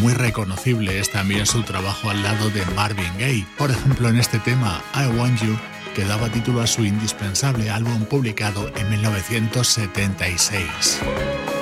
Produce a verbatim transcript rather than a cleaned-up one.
Muy reconocible es también su trabajo al lado de Marvin Gaye, por ejemplo en este tema I Want You, que daba título a su indispensable álbum publicado en mil novecientos setenta y seis.